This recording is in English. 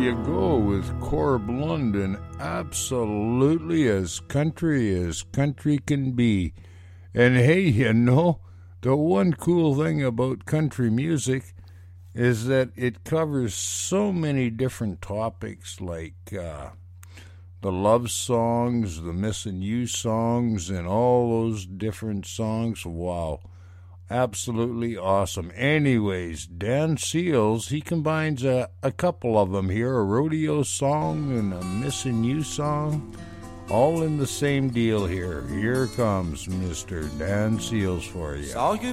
you go with Corb London, absolutely as country can be. And hey, you know, the one cool thing about country music is that it covers so many different topics like the love songs, the missing you songs, and all those different songs. Wow. Absolutely awesome. Anyways, Dan Seals, he combines a couple of them here, a rodeo song and a missing you song, all in the same deal here. Here comes Mr. Dan Seals for you. Saw you